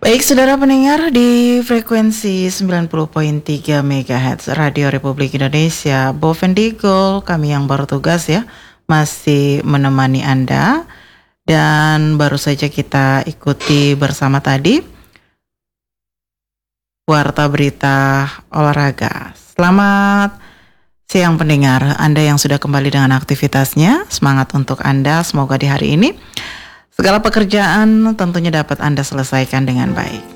Baik, saudara pendengar di frekuensi 90.3 MHz Radio Republik Indonesia, Bovendigul, kami yang baru tugas ya, masih menemani Anda. Dan baru saja kita ikuti bersama tadi Warta Berita Olahraga. Selamat siang pendengar, Anda yang sudah kembali dengan aktivitasnya. Semangat untuk Anda, semoga di hari ini segala pekerjaan tentunya dapat Anda selesaikan dengan baik.